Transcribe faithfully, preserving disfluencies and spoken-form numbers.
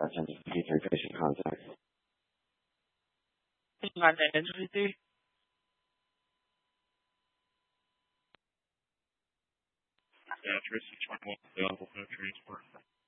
attempting to keep your patient contact. Contact entity. Address each one available for transport.